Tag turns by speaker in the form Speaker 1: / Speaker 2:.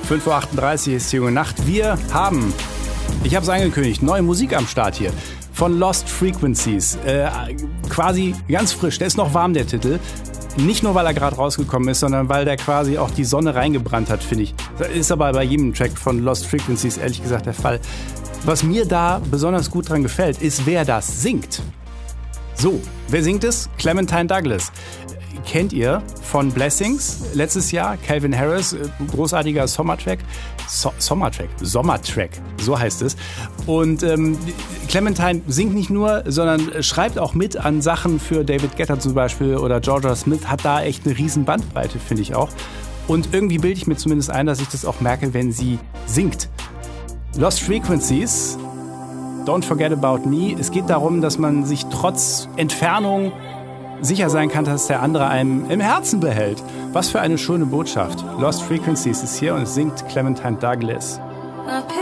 Speaker 1: 5:38 Uhr ist die junge Nacht. Wir haben, ich habe es angekündigt, neue Musik am Start hier. Von Lost Frequencies. Quasi ganz frisch. Der ist noch warm, der Titel. Nicht nur, weil er gerade rausgekommen ist, sondern weil der quasi auch die Sonne reingebrannt hat, finde ich. Das ist aber bei jedem Track von Lost Frequencies ehrlich gesagt der Fall. Was mir da besonders gut dran gefällt, ist, wer das singt. So, wer singt es? Clementine Douglas. Kennt ihr von Blessings letztes Jahr? Calvin Harris, großartiger Sommertrack, so heißt es. Und Clementine singt nicht nur, sondern schreibt auch mit an Sachen für David Guetta zum Beispiel oder Georgia Smith, hat da echt eine riesen Bandbreite, finde ich auch. Und irgendwie bilde ich mir zumindest ein, dass ich das auch merke, wenn sie singt. Lost Frequencies, Don't Forget About Me. Es geht darum, dass man sich trotz Entfernung sicher sein kann, dass der andere einem im Herzen behält. Was für eine schöne Botschaft. Lost Frequencies ist hier und singt Clementine Douglas.